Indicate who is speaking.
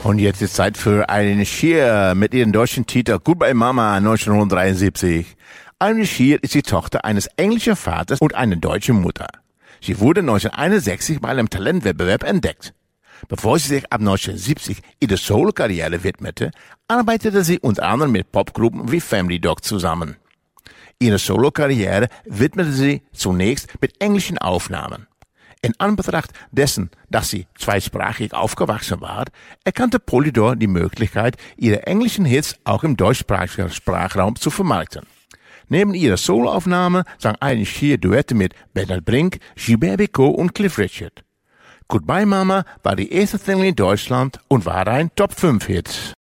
Speaker 1: Und jetzt ist Zeit für Irene Shear mit ihrem deutschen Titel Goodbye Mama 1973. Irene Shear ist die Tochter eines englischen Vaters und einer deutschen Mutter. Sie wurde 1961 bei einem Talentwettbewerb entdeckt. Bevor sie sich ab 1970 ihrer Solo-Karriere widmete, arbeitete sie unter anderem mit Popgruppen wie Family Dog zusammen. Ihre Solo-Karriere widmete sie zunächst mit englischen Aufnahmen. In Anbetracht dessen, dass sie zweisprachig aufgewachsen war, erkannte Polydor die Möglichkeit, ihre englischen Hits auch im deutschsprachigen Sprachraum zu vermarkten. Neben ihrer Soloaufnahme sang Irene Shear Duette mit Bernhard Brink, Gilbert Bécaud und Cliff Richard. Goodbye Mama war die erste Single in Deutschland und war ein Top-5-Hit.